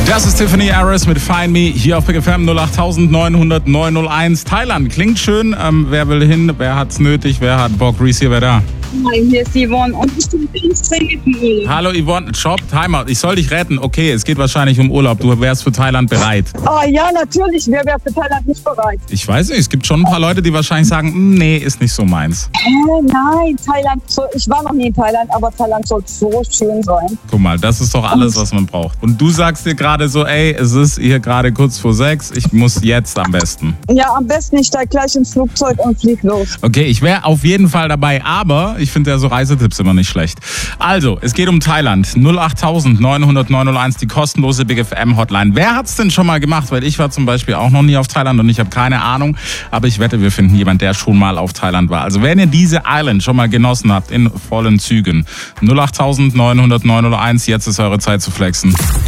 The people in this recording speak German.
Das ist Tiffany Harris mit Find Me hier auf Big FM 08900 901. Thailand klingt schön. Wer will hin? Wer hat's nötig? Wer hat Bock? Reese hier, wer da? Nein, hier ist Yvonne und ich bin ganz dringend im Urlaub. Hallo Yvonne, Shop, Timeout. Ich soll dich retten. Okay, es geht wahrscheinlich um Urlaub. Du wärst für Thailand bereit. Oh ja, natürlich. Wer wäre für Thailand nicht bereit? Ich weiß nicht, es gibt schon ein paar Leute, die wahrscheinlich sagen, nee, ist nicht so meins. Nein, Thailand. Ich war noch nie in Thailand, aber Thailand soll so schön sein. Guck mal, das ist doch alles, was man braucht. Und du sagst dir gerade so, ey, es ist hier gerade kurz vor 6, ich muss jetzt am besten. Ja, am besten ich steig gleich ins Flugzeug und flieg los. Okay, ich wäre auf jeden Fall dabei, aber ich finde ja so Reisetipps immer nicht schlecht. Also, es geht um Thailand. 08900 901, die kostenlose Big FM Hotline. Wer hat's denn schon mal gemacht? Weil ich war zum Beispiel auch noch nie auf Thailand und ich habe keine Ahnung. Aber ich wette, wir finden jemanden, der schon mal auf Thailand war. Also wenn ihr diese Island schon mal genossen habt, in vollen Zügen. 08900 901, jetzt ist eure Zeit zu flexen.